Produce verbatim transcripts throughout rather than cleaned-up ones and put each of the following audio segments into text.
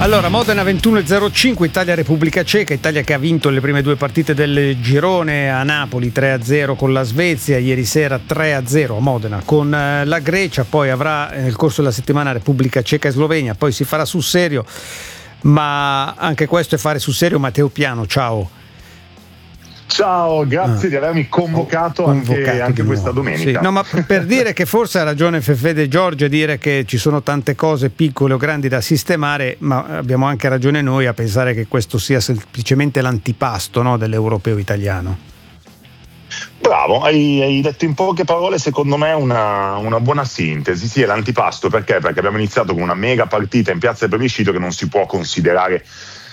Allora, Modena ventuno e zero cinque, Italia-Repubblica Ceca. Italia che ha vinto le prime due partite del girone a Napoli tre a zero con la Svezia, ieri sera tre a zero a Modena con la Grecia, poi avrà nel corso della settimana Repubblica Ceca e Slovenia, poi si farà sul serio, ma anche questo è fare sul serio. Matteo Piano, ciao. Ciao, grazie ah. di avermi convocato, convocato anche, anche questa domenica. Sì. No, ma per dire che forse ha ragione Fefede Giorgio a dire che ci sono tante cose piccole o grandi da sistemare, ma abbiamo anche ragione noi a pensare che questo sia semplicemente l'antipasto, no, dell'europeo italiano. Bravo, hai, hai detto in poche parole secondo me una, una buona sintesi. Sì, è l'antipasto perché? Perché abbiamo iniziato con una mega partita in Piazza del Plebiscito che non si può considerare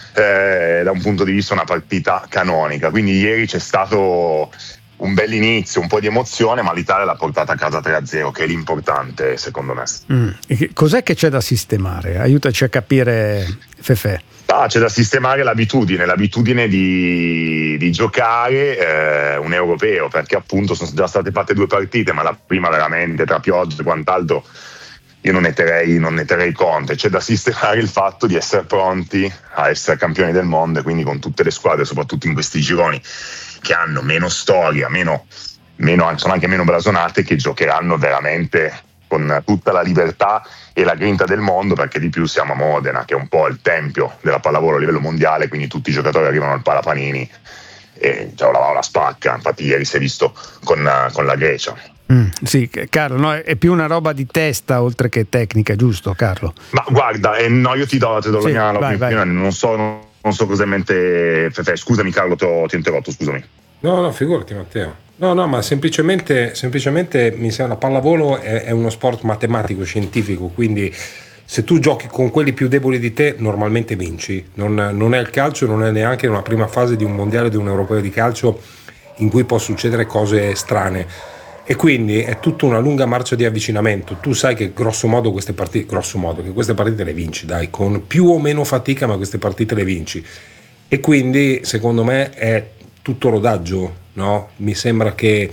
Eh, da un punto di vista una partita canonica, quindi ieri c'è stato un bel inizio, un po' di emozione, ma l'Italia l'ha portata a casa tre a zero, che è l'importante secondo me. Mm. E cos'è che c'è da sistemare? Aiutaci a capire, Fefè. Ah, c'è da sistemare l'abitudine, l'abitudine di, di giocare eh, un europeo, perché appunto sono già state fatte due partite, ma la prima veramente tra piogge e quant'altro io non ne terrei, non ne terrei conto. C'è da sistemare il fatto di essere pronti a essere campioni del mondo, e quindi con tutte le squadre, soprattutto in questi gironi che hanno meno storia, meno, meno, sono anche meno blasonate, che giocheranno veramente con tutta la libertà e la grinta del mondo, perché di più siamo a Modena, che è un po' il tempio della pallavolo a livello mondiale, quindi tutti i giocatori arrivano al Palapanini e cioè, la, la spacca. Infatti ieri si è visto con, con la Grecia. Mm, sì, Carlo, no, è più una roba di testa oltre che tecnica, giusto Carlo? Ma guarda, eh, no, io ti do, ti do sì, la mia vai, opinione, vai. non so, non so cosa in mente Fefe. Scusami Carlo, ti ho, ti ho interrotto, scusami. No, no, figurati Matteo. No, no, ma semplicemente, semplicemente mi sembra, la pallavolo è, è uno sport matematico, scientifico, quindi se tu giochi con quelli più deboli di te normalmente vinci. Non, non è il calcio, non è neanche una prima fase di un mondiale, di un europeo di calcio in cui può succedere cose strane. E quindi è tutta una lunga marcia di avvicinamento. Tu sai che grosso modo queste partite, grosso modo, che queste partite le vinci, dai, con più o meno fatica, ma queste partite le vinci. E quindi secondo me è tutto rodaggio, no? Mi sembra che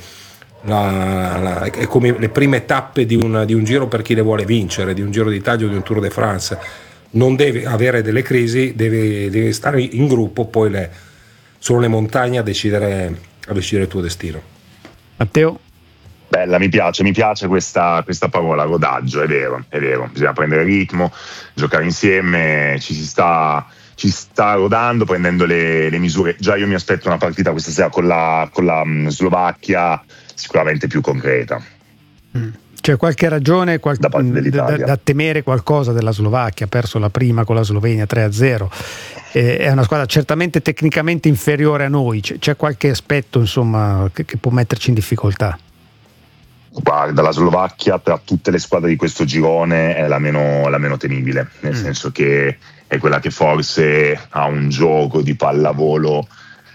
la, la, è come le prime tappe di un, di un giro per chi le vuole vincere, di un Giro d'Italia o di un Tour de France. Non deve avere delle crisi, deve, deve stare in gruppo, poi le, sono le montagne a decidere, a decidere il tuo destino. Matteo? Bella, mi piace, mi piace questa, questa parola, rodaggio, è vero, è vero, bisogna prendere ritmo, giocare insieme, ci si sta, ci sta rodando, prendendo le, le misure. Già io mi aspetto una partita questa sera con la, con la um, Slovacchia sicuramente più concreta. Mm. C'è qualche ragione qual- da, parte da, da temere qualcosa della Slovacchia? Ha perso la prima con la Slovenia tre a zero, eh, è una squadra certamente tecnicamente inferiore a noi, c'è, c'è qualche aspetto insomma che, che può metterci in difficoltà? Guarda, la Slovacchia tra tutte le squadre di questo girone è la meno, la meno temibile, nel mm. senso che è quella che forse ha un gioco di pallavolo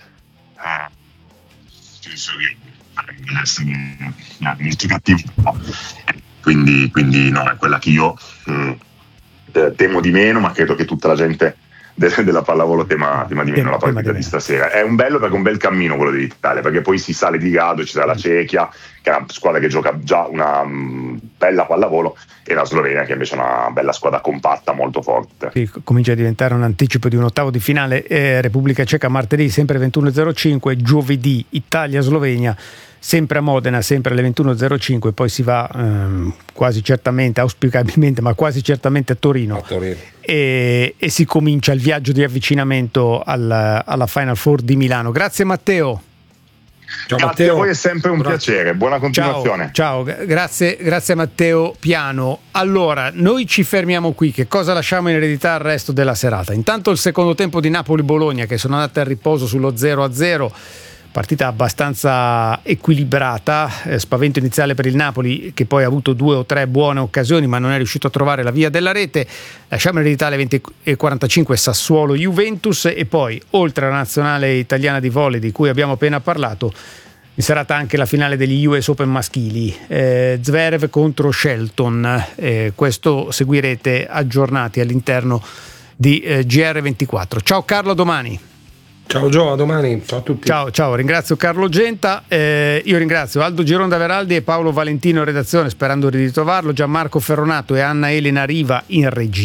molto cattivo, quindi, quindi no, è quella che io eh, temo di meno, ma credo che tutta la gente della pallavolo tema, tema di meno la partita di stasera. È un bello perché è un bel cammino quello dell'Italia, perché poi si sale di grado, ci sarà la Cechia che è una squadra che gioca già una um, bella pallavolo, e la Slovenia che invece è una bella squadra compatta, molto forte. Sì, comincia a diventare un anticipo di un ottavo di finale. eh, Repubblica Ceca martedì sempre ventuno e zero cinque, giovedì Italia-Slovenia sempre a Modena, sempre alle ventuno e zero cinque, poi si va ehm, quasi certamente, auspicabilmente, ma quasi certamente a Torino, a Torino. E, e si comincia il viaggio di avvicinamento al, alla Final Four di Milano. Grazie Matteo. Ciao grazie Matteo. A voi, è sempre un Grazie. piacere, buona continuazione. Ciao, ciao. Grazie, grazie a Matteo Piano. Allora, noi ci fermiamo qui, che cosa lasciamo in eredità al resto della serata? Intanto il secondo tempo di Napoli-Bologna, che sono andate al riposo sullo zero a zero, partita abbastanza equilibrata, eh, spavento iniziale per il Napoli che poi ha avuto due o tre buone occasioni ma non è riuscito a trovare la via della rete. Lasciamo in eredità alle venti e quarantacinque Sassuolo-Juventus, e poi oltre alla nazionale italiana di volley di cui abbiamo appena parlato, in serata anche la finale degli U S Open maschili, eh, Zverev contro Shelton. Eh, questo seguirete aggiornati all'interno di eh, G R ventiquattro. Ciao Carlo, a domani. Ciao Gio, a domani, ciao a tutti. Ciao, ciao, ringrazio Carlo Genta, eh, io ringrazio Aldo Gironda Veraldi e Paolo Valentino in redazione, sperando di ritrovarlo, Gianmarco Ferronato e Anna Elena Riva in regia.